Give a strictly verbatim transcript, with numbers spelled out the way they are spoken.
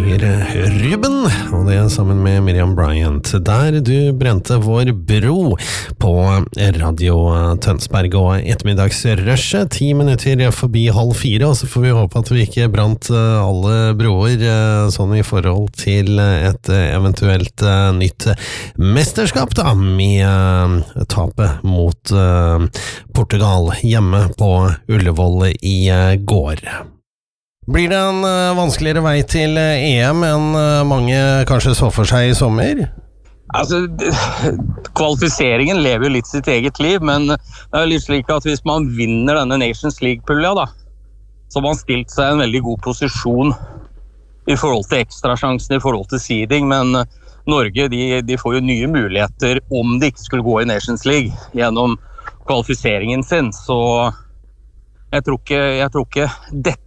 synger Ruben, og det sammen med Miriam Bryant, der du brente vår bro på Radio Tønsberg og ettermiddagsrushet, ti minutter forbi halv fire, og så får vi håpe at vi ikke brant alle broer sånn i forhold til et eventuelt nytt mesterskap da, med tapet mot Portugal hjemme på Ullevål i går. Blir det en uh, vanskeligere vei til uh, E M enn uh, mange kanskje så for seg i sommer? Altså, kvalifiseringen lever jo litt sitt eget liv, men det er jo litt slik at hvis man vinner denne Nations League-pulja da, så har man stilt seg i en veldig god posisjon i forhold til ekstrasjansen, i forhold til seeding, men uh, Norge de, de får jo nye muligheter om de ikke skulle gå i Nations League gjennom kvalifiseringen sin, så jeg tror ikke, jeg tror ikke dette